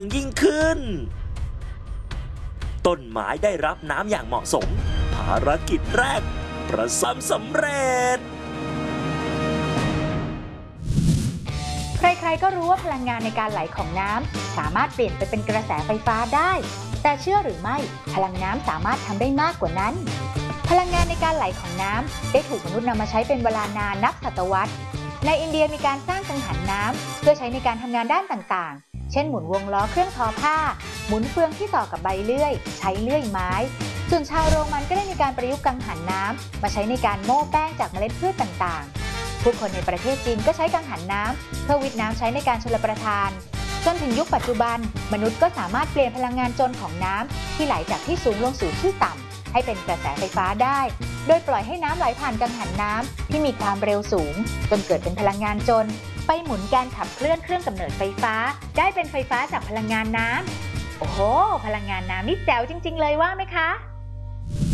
ยิ่งขึ้นต้นไม้ได้รับน้ำอย่างเหมาะสมภารกิจแรกประสบสำเร็จใครๆก็รู้ว่าพลังงานในการไหลของน้ำสามารถเปลี่ยนไปเป็นกระแสไฟฟ้าได้ แต่เชื่อหรือไม่พลังน้ำสามารถทำได้มากกว่านั้นพลังงานในการไหลของน้ำได้ถูกมนุษย์นำมาใช้เป็นเวลานานนับศตวรรษในอินเดียมีการสร้างกังหันน้ำเพื่อใช้ในการทำงานด้านต่างๆเช่นหมุนวงล้อเครื่องทอผ้าหมุนเฟืองที่ต่อกับใบเลื่อยใช้เลื่อยไม้ส่วนชาวโรมันก็ได้มีการประยุกต์กังหันน้ำมาใช้ในการโม่แป้งจากเมล็ดพืชต่างๆผู้คนในประเทศจีนก็ใช้กังหันน้ำเพื่อวิทย์น้ำใช้ในการชลประทานจนถึงยุคปัจจุบันมนุษย์ก็สามารถเปลี่ยนพลังงานจนของน้ำที่ไหลจากที่สูงลงสู่ที่ต่ำให้เป็นกระแสไฟฟ้าได้โดยปล่อยให้น้ำไหลผ่านกังหันน้ำที่มีความเร็วสูงจนเกิดเป็นพลังงานจนไปหมุนการขับเคลื่อนเครื่องกำเนิดไฟฟ้าได้เป็นไฟฟ้าจากพลังงานน้ำโอ้โหพลังงานน้ำนี่แจ๋วจริงๆเลยว่าไหมคะ